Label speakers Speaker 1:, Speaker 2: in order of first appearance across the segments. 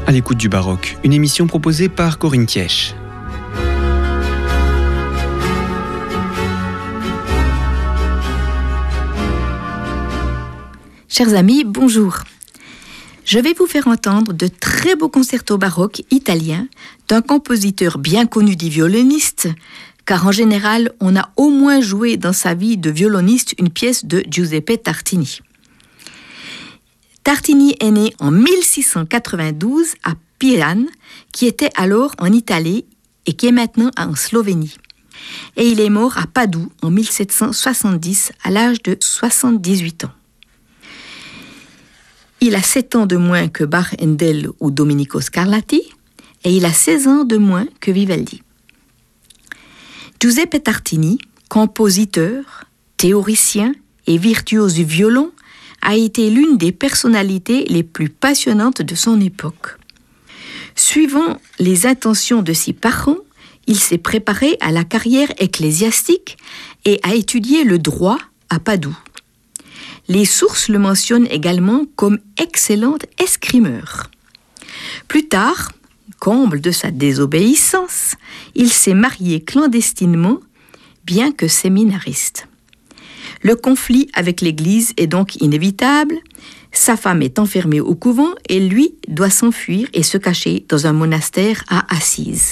Speaker 1: À l'écoute du baroque, une émission proposée par Corinne Thièche.
Speaker 2: Chers amis, bonjour. Je vais vous faire entendre de très beaux concertos baroques italiens d'un compositeur bien connu des violonistes, car en général, on a au moins joué dans sa vie de violoniste une pièce de Giuseppe Tartini. Tartini est né en 1692 à Piran, qui était alors en Italie et qui est maintenant en Slovénie. Et il est mort à Padoue en 1770 à l'âge de 78 ans. Il a 7 ans de moins que Bach, Handel ou Domenico Scarlatti et il a 16 ans de moins que Vivaldi. Giuseppe Tartini, compositeur, théoricien et virtuose du violon, a été l'une des personnalités les plus passionnantes de son époque. Suivant les intentions de ses parents, il s'est préparé à la carrière ecclésiastique et a étudié le droit à Padoue. Les sources le mentionnent également comme excellent escrimeur. Plus tard, comble de sa désobéissance, il s'est marié clandestinement, bien que séminariste. Le conflit avec l'Église est donc inévitable. Sa femme est enfermée au couvent et lui doit s'enfuir et se cacher dans un monastère à Assise.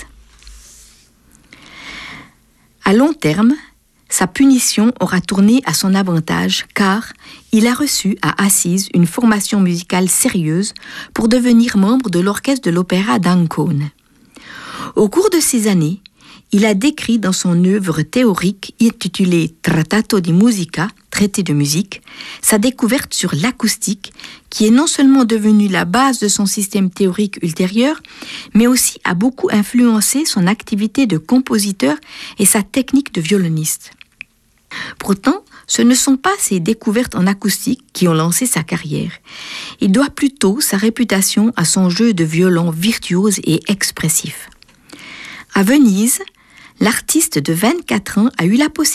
Speaker 2: À long terme, sa punition aura tourné à son avantage car il a reçu à Assise une formation musicale sérieuse pour devenir membre de l'orchestre de l'opéra d'Ancône. Au cours de ces années, il a décrit dans son œuvre théorique intitulée Trattato di Musica, traité de musique, sa découverte sur l'acoustique, qui est non seulement devenue la base de son système théorique ultérieur, mais aussi a beaucoup influencé son activité de compositeur et sa technique de violoniste. Pourtant, ce ne sont pas ses découvertes en acoustique qui ont lancé sa carrière. Il doit plutôt sa réputation à son jeu de violon virtuose et expressif. À Venise, l'artiste de 24 ans a eu la possibilité